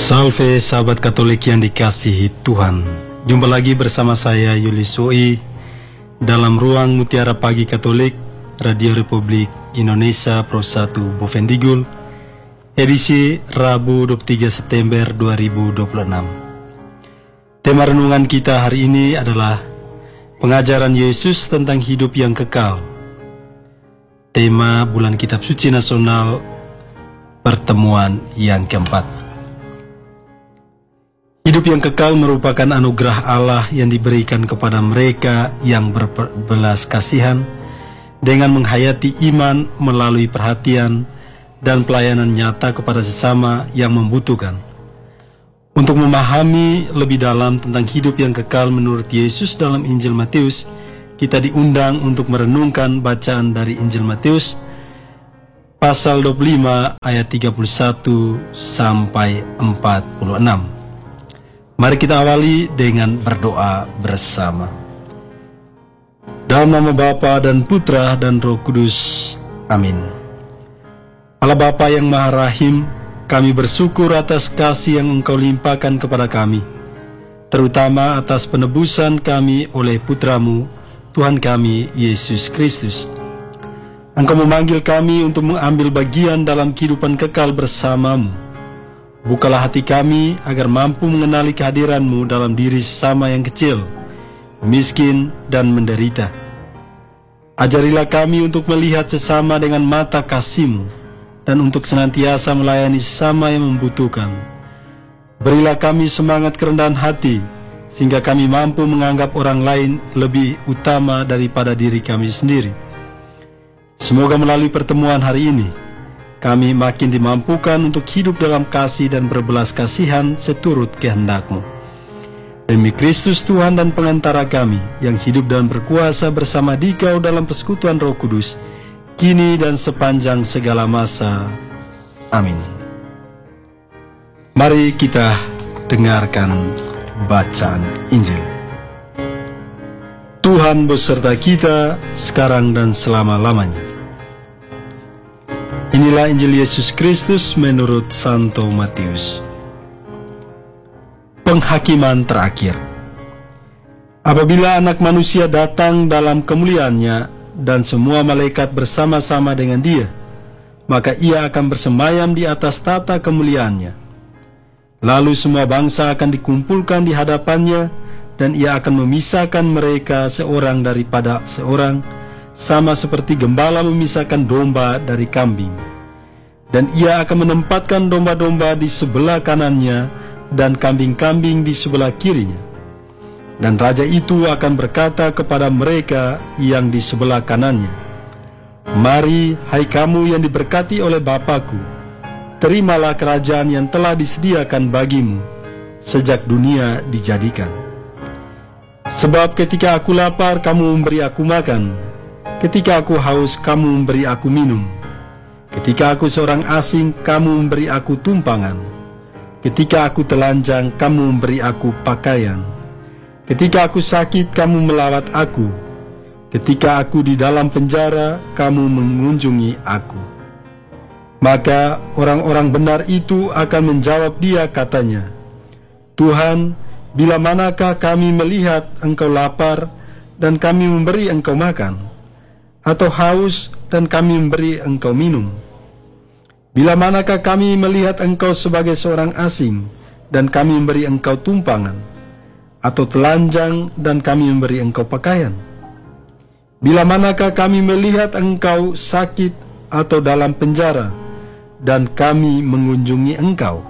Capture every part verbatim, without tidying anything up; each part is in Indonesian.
Salve sahabat Katolik yang dikasihi Tuhan. Jumpa lagi bersama saya Yulis Woi dalam ruang Mutiara Pagi Katolik Radio Republik Indonesia Pro satu Bovendigul, edisi Rabu dua puluh tiga September dua ribu dua puluh enam. Tema renungan kita hari ini adalah pengajaran Yesus tentang hidup yang kekal. Tema bulan Kitab Suci Nasional, pertemuan yang keempat. Hidup yang kekal merupakan anugerah Allah yang diberikan kepada mereka yang berbelas kasihan dengan menghayati iman melalui perhatian dan pelayanan nyata kepada sesama yang membutuhkan. Untuk memahami lebih dalam tentang hidup yang kekal menurut Yesus dalam Injil Matius, kita diundang untuk merenungkan bacaan dari Injil Matius pasal dua puluh lima ayat tiga puluh satu sampai empat puluh enam. Mari kita awali dengan berdoa bersama. Dalam nama Bapa dan Putra dan Roh Kudus. Amin. Allah Bapa yang Maha Rahim, kami bersyukur atas kasih yang Engkau limpahkan kepada kami, terutama atas penebusan kami oleh Putramu, Tuhan kami, Yesus Kristus. Engkau memanggil kami untuk mengambil bagian dalam kehidupan kekal bersama-Mu. Bukalah hati kami agar mampu mengenali kehadiran-Mu dalam diri sesama yang kecil, miskin, dan menderita. Ajarilah kami untuk melihat sesama dengan mata kasih-Mu dan untuk senantiasa melayani sesama yang membutuhkan. Berilah kami semangat kerendahan hati sehingga kami mampu menganggap orang lain lebih utama daripada diri kami sendiri. Semoga melalui pertemuan hari ini kami makin dimampukan untuk hidup dalam kasih dan berbelas kasihan seturut kehendak-Mu. Demi Kristus Tuhan dan pengantara kami yang hidup dan berkuasa bersama Dikau dalam persekutuan Roh Kudus, kini dan sepanjang segala masa. Amin. Mari kita dengarkan bacaan Injil. Tuhan beserta kita sekarang dan selama-lamanya. Inilah Injil Yesus Kristus menurut Santo Matius. Penghakiman terakhir. Apabila Anak Manusia datang dalam kemuliaannya dan semua malaikat bersama-sama dengan Dia, maka Ia akan bersemayam di atas tata kemuliaannya. Lalu semua bangsa akan dikumpulkan di hadapannya, dan Ia akan memisahkan mereka seorang daripada seorang, sama seperti gembala memisahkan domba dari kambing. Dan Ia akan menempatkan domba-domba di sebelah kanannya dan kambing-kambing di sebelah kirinya. Dan Raja itu akan berkata kepada mereka yang di sebelah kanannya, "Mari, hai kamu yang diberkati oleh Bapa-Ku, terimalah kerajaan yang telah disediakan bagimu sejak dunia dijadikan. Sebab ketika aku lapar, kamu memberi aku makan. Ketika aku haus, kamu memberi aku minum. Ketika aku seorang asing, kamu memberi aku tumpangan. Ketika aku telanjang, kamu memberi aku pakaian. Ketika aku sakit, kamu melawat aku. Ketika aku di dalam penjara, kamu mengunjungi aku." Maka orang-orang benar itu akan menjawab Dia katanya, "Tuhan, bila manakah kami melihat Engkau lapar dan kami memberi Engkau makan, atau haus dan kami memberi Engkau minum? Bila manakah kami melihat Engkau sebagai seorang asing dan kami memberi Engkau tumpangan, atau telanjang dan kami memberi Engkau pakaian? Bila manakah kami melihat Engkau sakit atau dalam penjara dan kami mengunjungi Engkau?"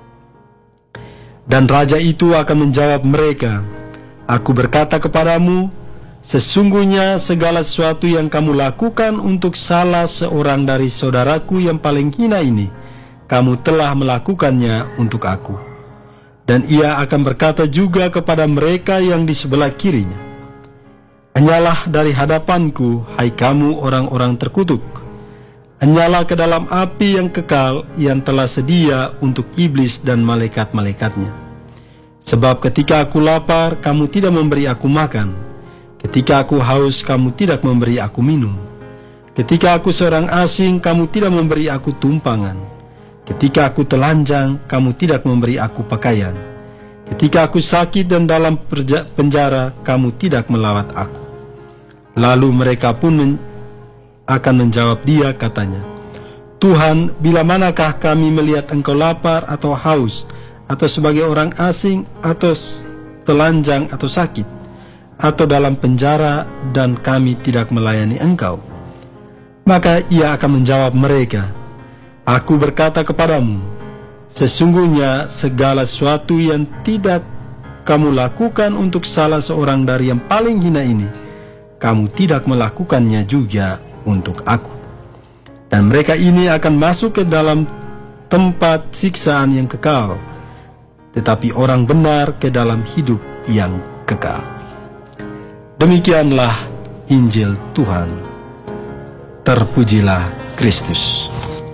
Dan Raja itu akan menjawab mereka, "Aku berkata kepadamu, sesungguhnya segala sesuatu yang kamu lakukan untuk salah seorang dari saudaraku yang paling hina ini, kamu telah melakukannya untuk aku." Dan Ia akan berkata juga kepada mereka yang di sebelah kirinya, "Enyalah dari hadapanku, hai kamu orang-orang terkutuk. Enyalah ke dalam api yang kekal yang telah sedia untuk iblis dan malaikat-malaikatnya. Sebab ketika aku lapar, kamu tidak memberi aku makan. Ketika aku haus, kamu tidak memberi aku minum. Ketika aku seorang asing, kamu tidak memberi aku tumpangan. Ketika aku telanjang, kamu tidak memberi aku pakaian. Ketika aku sakit dan dalam penjara, kamu tidak melawat aku. Lalu mereka pun men akan menjawab dia, katanya, Tuhan, bila manakah kami melihat engkau lapar atau haus, atau sebagai orang asing, atau telanjang atau sakit, atau dalam penjara, dan kami tidak melayani engkau? Maka ia akan menjawab mereka, Aku berkata kepadamu, sesungguhnya segala sesuatu yang tidak kamu lakukan untuk salah seorang dari yang paling hina ini, kamu tidak melakukannya juga untuk aku. Dan mereka ini akan masuk ke dalam tempat siksaan yang kekal, tetapi orang benar ke dalam hidup yang kekal. Demikianlah Injil Tuhan. Terpujilah Kristus.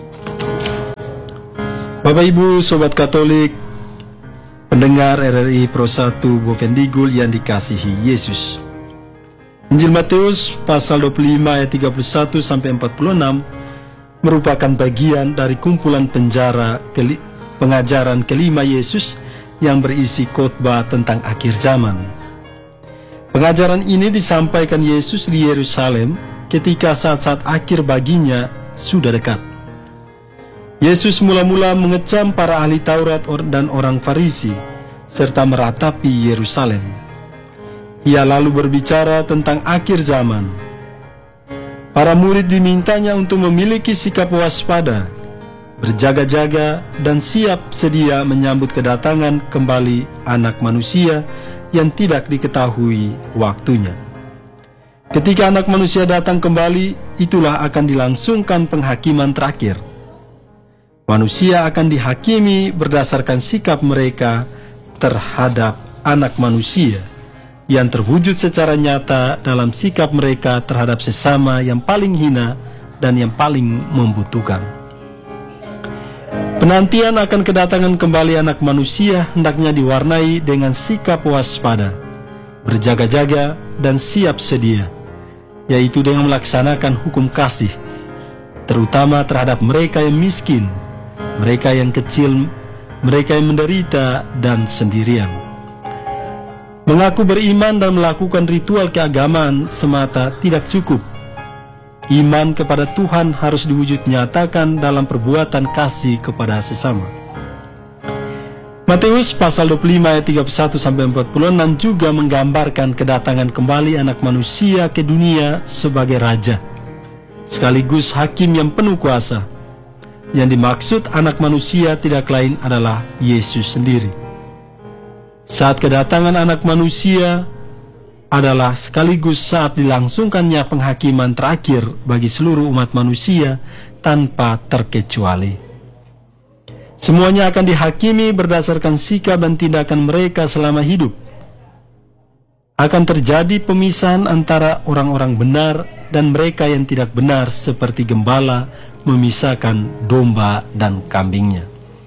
Bapak Ibu Sobat Katolik, pendengar R R I Pro satu Bovendigul yang dikasihi Yesus, Injil Matius pasal dua puluh lima ayat tiga puluh satu sampai empat puluh enam merupakan bagian dari kumpulan penjara keli pengajaran kelima Yesus yang berisi khotbah tentang akhir zaman. Pengajaran ini disampaikan Yesus di Yerusalem ketika saat-saat akhir baginya sudah dekat. Yesus mula-mula mengecam para ahli Taurat dan orang Farisi, serta meratapi Yerusalem. Ia lalu berbicara tentang akhir zaman. Para murid dimintanya untuk memiliki sikap waspada, berjaga-jaga, dan siap sedia menyambut kedatangan kembali Anak Manusia yang tidak diketahui waktunya. Ketika Anak Manusia datang kembali, itulah akan dilangsungkan penghakiman terakhir. Manusia akan dihakimi berdasarkan sikap mereka terhadap Anak Manusia, yang terwujud secara nyata dalam sikap mereka terhadap sesama yang paling hina dan yang paling membutuhkan. Penantian akan kedatangan kembali Anak Manusia hendaknya diwarnai dengan sikap waspada, berjaga-jaga, dan siap sedia, yaitu dengan melaksanakan hukum kasih, terutama terhadap mereka yang miskin, mereka yang kecil, mereka yang menderita dan sendirian. Mengaku beriman dan melakukan ritual keagamaan semata tidak cukup. Iman kepada Tuhan harus diwujud nyatakan dalam perbuatan kasih kepada sesama. Matius pasal dua puluh lima ayat tiga puluh satu sampai empat puluh enam juga menggambarkan kedatangan kembali Anak Manusia ke dunia sebagai Raja, sekaligus Hakim yang penuh kuasa. Yang dimaksud Anak Manusia tidak lain adalah Yesus sendiri. Saat kedatangan Anak Manusia adalah sekaligus saat dilangsungkannya penghakiman terakhir bagi seluruh umat manusia tanpa terkecuali. Semuanya akan dihakimi berdasarkan sikap dan tindakan mereka selama hidup. Akan terjadi pemisahan antara orang-orang benar dan mereka yang tidak benar, seperti gembala memisahkan domba dan kambingnya.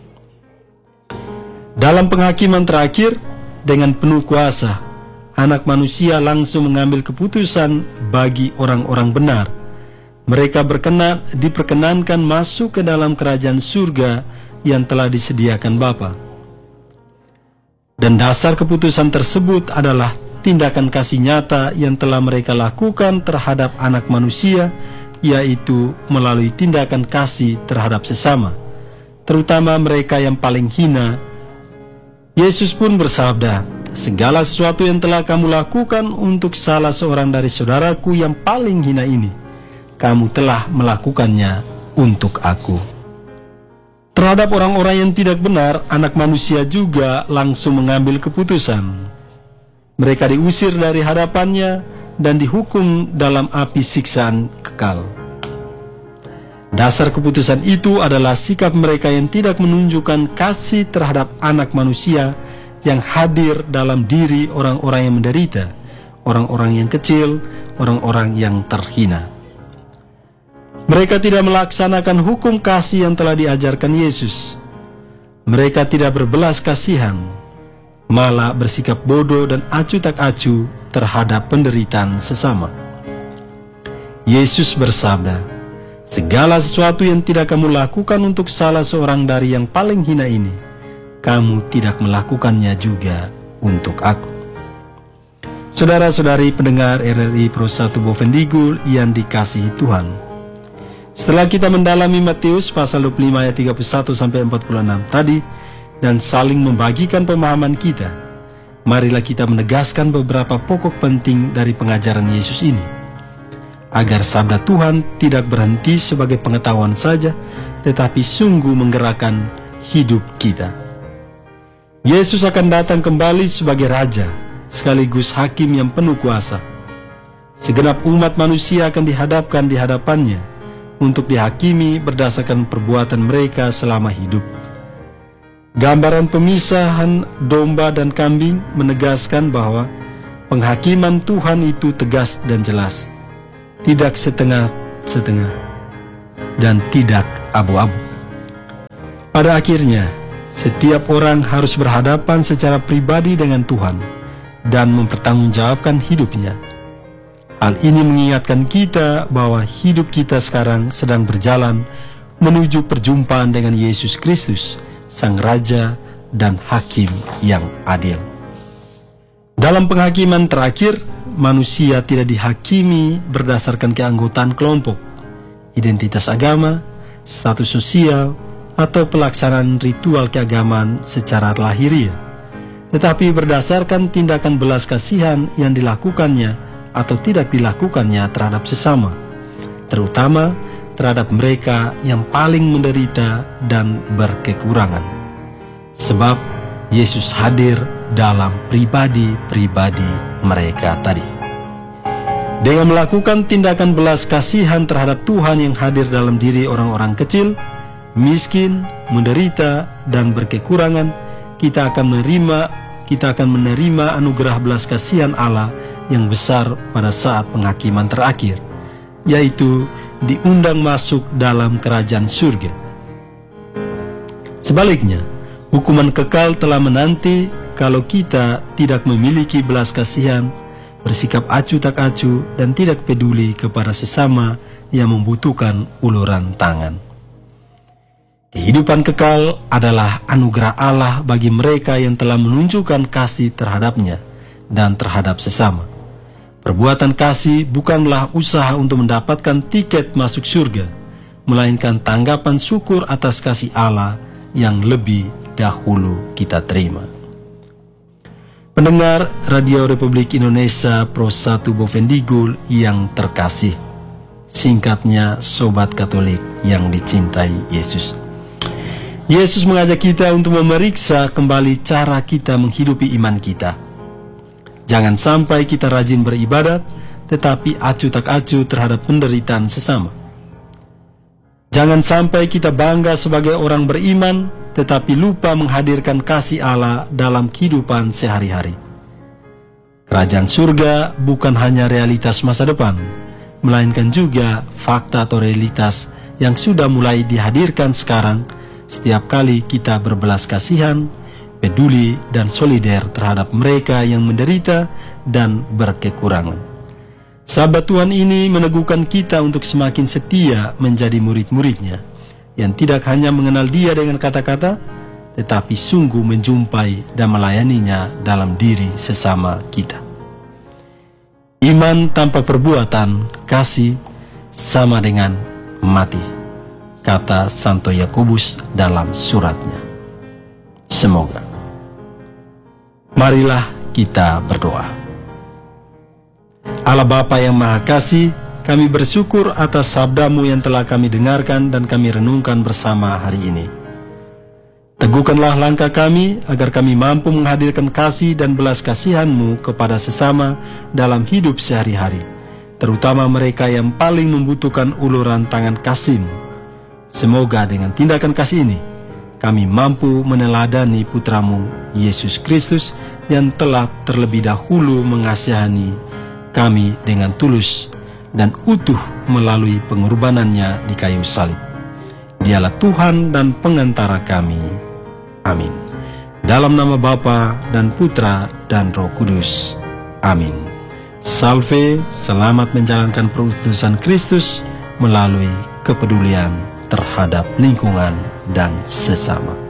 Dalam penghakiman terakhir, dengan penuh kuasa, Anak Manusia langsung mengambil keputusan bagi orang-orang benar. Mereka berkenan, diperkenankan masuk ke dalam kerajaan surga yang telah disediakan Bapa. Dan dasar keputusan tersebut adalah tindakan kasih nyata yang telah mereka lakukan terhadap Anak Manusia, yaitu melalui tindakan kasih terhadap sesama, terutama mereka yang paling hina. Yesus pun bersabda, segala sesuatu yang telah kamu lakukan untuk salah seorang dari saudaraku yang paling hina ini, kamu telah melakukannya untuk aku. Terhadap orang-orang yang tidak benar, Anak Manusia juga langsung mengambil keputusan. Mereka diusir dari hadapannya dan dihukum dalam api siksaan kekal. Dasar keputusan itu adalah sikap mereka yang tidak menunjukkan kasih terhadap Anak Manusia yang hadir dalam diri orang-orang yang menderita, orang-orang yang kecil, orang-orang yang terhina. Mereka tidak melaksanakan hukum kasih yang telah diajarkan Yesus. Mereka tidak berbelas kasihan, malah bersikap bodoh dan acuh tak acuh terhadap penderitaan sesama. Yesus bersabda, Segala sesuatu yang tidak kamu lakukan untuk salah seorang dari yang paling hina ini, kamu tidak melakukannya juga untuk aku. Saudara-saudari pendengar R R I Pro satu Bovendigul yang dikasihi Tuhan, setelah kita mendalami Matius pasal dua puluh lima ayat tiga puluh satu sampai empat puluh enam tadi dan saling membagikan pemahaman kita, marilah kita menegaskan beberapa pokok penting dari pengajaran Yesus ini, agar sabda Tuhan tidak berhenti sebagai pengetahuan saja, tetapi sungguh menggerakkan hidup kita. Yesus akan datang kembali sebagai Raja, sekaligus Hakim yang penuh kuasa. Segenap umat manusia akan dihadapkan di hadapannya untuk dihakimi berdasarkan perbuatan mereka selama hidup. Gambaran pemisahan domba dan kambing menegaskan bahwa penghakiman Tuhan itu tegas dan jelas, tidak setengah-setengah, dan tidak abu-abu. Pada akhirnya, setiap orang harus berhadapan secara pribadi dengan Tuhan dan mempertanggungjawabkan hidupnya. Hal ini mengingatkan kita bahwa hidup kita sekarang sedang berjalan menuju perjumpaan dengan Yesus Kristus, Sang Raja dan Hakim yang adil. Dalam penghakiman terakhir, manusia tidak dihakimi berdasarkan keanggotaan kelompok, identitas agama, status sosial, atau pelaksanaan ritual keagamaan secara lahiriah, tetapi berdasarkan tindakan belas kasihan yang dilakukannya atau tidak dilakukannya terhadap sesama, terutama terhadap mereka yang paling menderita dan berkekurangan. Sebab Yesus hadir dalam pribadi-pribadi mereka tadi. Dengan melakukan tindakan belas kasihan terhadap Tuhan yang hadir dalam diri orang-orang kecil, miskin, menderita, dan berkekurangan, kita akan menerima kita akan menerima anugerah belas kasihan Allah yang besar pada saat penghakiman terakhir, yaitu diundang masuk dalam kerajaan surga. Sebaliknya, hukuman kekal telah menanti kalau kita tidak memiliki belas kasihan, bersikap acuh tak acuh, dan tidak peduli kepada sesama yang membutuhkan uluran tangan. Kehidupan kekal adalah anugerah Allah bagi mereka yang telah menunjukkan kasih terhadapnya dan terhadap sesama. Perbuatan kasih bukanlah usaha untuk mendapatkan tiket masuk surga, melainkan tanggapan syukur atas kasih Allah yang lebih dahulu kita terima. Pendengar Radio Republik Indonesia Pro satu Bovendigul yang terkasih, singkatnya Sobat Katolik yang dicintai Yesus. Yesus mengajak kita untuk memeriksa kembali cara kita menghidupi iman kita. Jangan sampai kita rajin beribadat, tetapi acuh tak acuh terhadap penderitaan sesama. Jangan sampai kita bangga sebagai orang beriman, tetapi lupa menghadirkan kasih Allah dalam kehidupan sehari-hari. Kerajaan surga bukan hanya realitas masa depan, melainkan juga fakta atau realitas yang sudah mulai dihadirkan sekarang setiap kali kita berbelas kasihan, peduli, dan solider terhadap mereka yang menderita dan berkekurangan. Sabda Tuhan ini meneguhkan kita untuk semakin setia menjadi murid-muridnya, yang tidak hanya mengenal Dia dengan kata-kata, tetapi sungguh menjumpai dan melayaninya dalam diri sesama kita. Iman tanpa perbuatan kasih sama dengan mati, kata Santo Yakobus dalam suratnya. Semoga. Marilah kita berdoa. Allah Bapa yang Maha Kasih, kami bersyukur atas sabda-Mu yang telah kami dengarkan dan kami renungkan bersama hari ini. Teguhkanlah langkah kami agar kami mampu menghadirkan kasih dan belas kasihan-Mu kepada sesama dalam hidup sehari-hari, terutama mereka yang paling membutuhkan uluran tangan kasih-Mu. Semoga dengan tindakan kasih ini, kami mampu meneladani Putra-Mu, Yesus Kristus, yang telah terlebih dahulu mengasihani kami dengan tulus dan utuh melalui pengorbanannya di kayu salib. Dialah Tuhan dan pengantara kami. Amin. Dalam nama Bapa dan Putra dan Roh Kudus. Amin. Salve, selamat menjalankan perutusan Kristus melalui kepedulian terhadap lingkungan dan sesama.